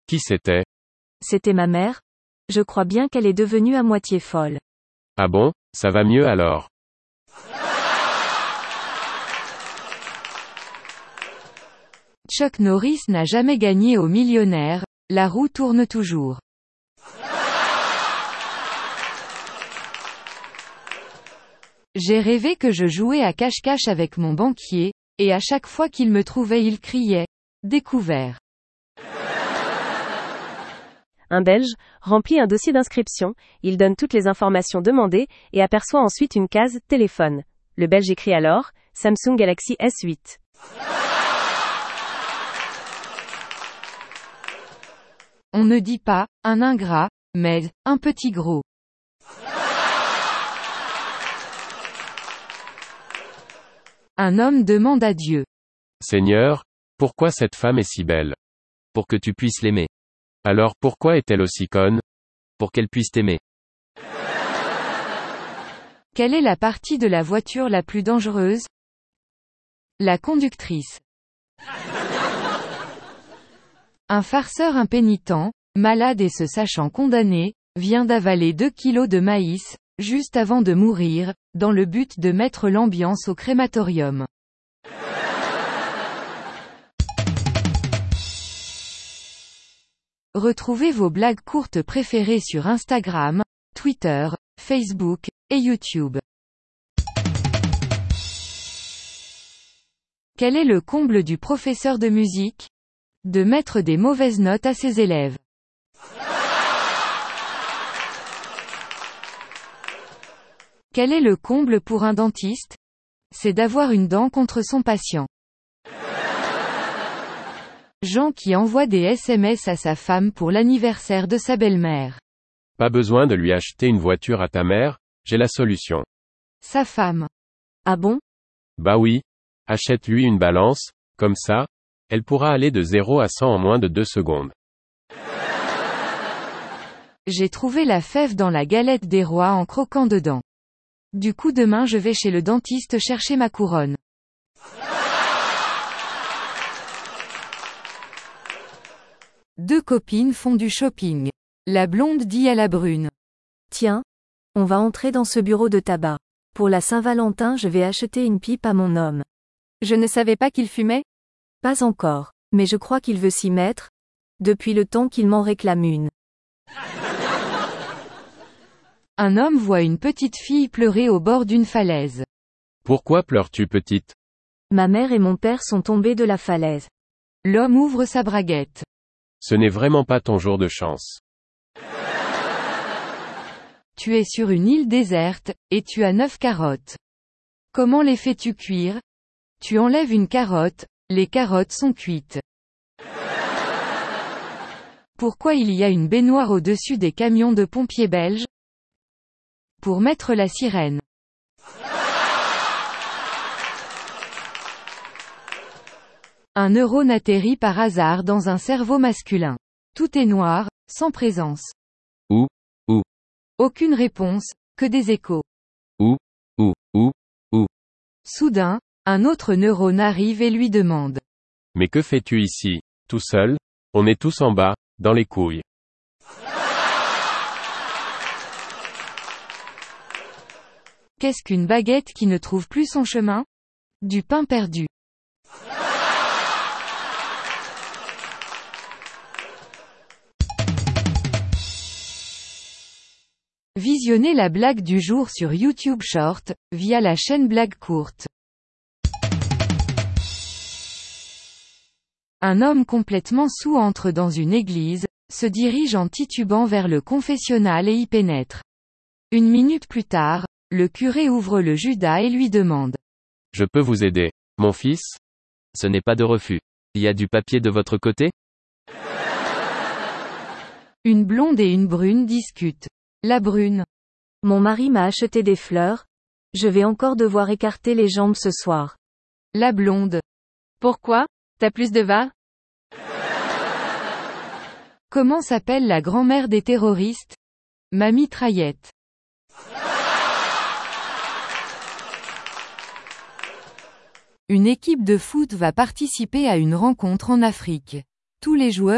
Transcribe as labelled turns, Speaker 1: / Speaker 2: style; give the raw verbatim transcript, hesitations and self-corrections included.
Speaker 1: Qui c'était?
Speaker 2: C'était ma mère. Je crois bien qu'elle est devenue à moitié folle.
Speaker 1: Ah bon, ça va mieux alors.
Speaker 3: Chuck Norris n'a jamais gagné au millionnaire, la roue tourne toujours. J'ai rêvé que je jouais à cache-cache avec mon banquier, et à chaque fois qu'il me trouvait il criait « Découvert ».
Speaker 2: Un Belge remplit un dossier d'inscription, il donne toutes les informations demandées, et aperçoit ensuite une case « Téléphone ». Le Belge écrit alors « Samsung Galaxy S huit ».
Speaker 3: On ne dit pas « un ingrat », mais « un petit gros ». Un homme demande à Dieu.
Speaker 1: Seigneur, pourquoi cette femme est si belle?
Speaker 4: Pour que tu puisses l'aimer.
Speaker 1: Alors pourquoi est-elle aussi conne?
Speaker 4: Pour qu'elle puisse t'aimer.
Speaker 3: Quelle est la partie de la voiture la plus dangereuse? La conductrice. Un farceur impénitent, malade et se sachant condamné, vient d'avaler deux kilos de maïs, juste avant de mourir, dans le but de mettre l'ambiance au crématorium. Retrouvez vos blagues courtes préférées sur Instagram, Twitter, Facebook, et YouTube. Quel est le comble du professeur de musique? De mettre des mauvaises notes à ses élèves. Quel est le comble pour un dentiste? C'est d'avoir une dent contre son patient. Jean qui envoie des S M S à sa femme pour l'anniversaire de sa belle-mère.
Speaker 1: Pas besoin de lui acheter une voiture à ta mère, j'ai la solution.
Speaker 3: Sa femme.
Speaker 2: Ah bon?
Speaker 1: Bah oui. Achète-lui une balance, comme ça, elle pourra aller de zéro à cent en moins de deux secondes.
Speaker 3: J'ai trouvé la fève dans la galette des rois en croquant dedans. Du coup demain je vais chez le dentiste chercher ma couronne. Deux copines font du shopping. La blonde dit à la brune.
Speaker 2: Tiens, on va entrer dans ce bureau de tabac. Pour la Saint-Valentin je vais acheter une pipe à mon homme.
Speaker 3: Je ne savais pas qu'il fumait?
Speaker 2: Pas encore, mais je crois qu'il veut s'y mettre, depuis le temps qu'il m'en réclame une.
Speaker 3: Un homme voit une petite fille pleurer au bord d'une falaise.
Speaker 1: Pourquoi pleures-tu, petite?
Speaker 2: Ma mère et mon père sont tombés de la falaise.
Speaker 3: L'homme ouvre sa braguette.
Speaker 1: Ce n'est vraiment pas ton jour de chance.
Speaker 3: Tu es sur une île déserte, et tu as neuf carottes. Comment les fais-tu cuire? Tu enlèves une carotte, les carottes sont cuites. Pourquoi il y a une baignoire au-dessus des camions de pompiers belges? Pour mettre la sirène. Un neurone atterrit par hasard dans un cerveau masculin. Tout est noir, sans présence.
Speaker 1: Où? Où?
Speaker 3: Aucune réponse, que des échos.
Speaker 1: Où? Où? Où? Où?
Speaker 3: Soudain, un autre neurone arrive et lui demande.
Speaker 1: Mais que fais-tu ici, tout seul? On est tous en bas, dans les couilles.
Speaker 3: Qu'est-ce qu'une baguette qui ne trouve plus son chemin? Du pain perdu. Visionnez la blague du jour sur YouTube Short, via la chaîne Blague Courte. Un homme complètement saoul entre dans une église, se dirige en titubant vers le confessionnal et y pénètre. Une minute plus tard, le curé ouvre le Judas et lui demande.
Speaker 1: Je peux vous aider, mon fils?
Speaker 4: Ce n'est pas de refus. Il y a du papier de votre côté?
Speaker 3: Une blonde et une brune discutent. La brune.
Speaker 2: Mon mari m'a acheté des fleurs. Je vais encore devoir écarter les jambes ce soir.
Speaker 3: La blonde. Pourquoi? T'as plus de va? Comment s'appelle la grand-mère des terroristes? Ma mitraillette. Une équipe de foot va participer à une rencontre en Afrique. Tous les joueurs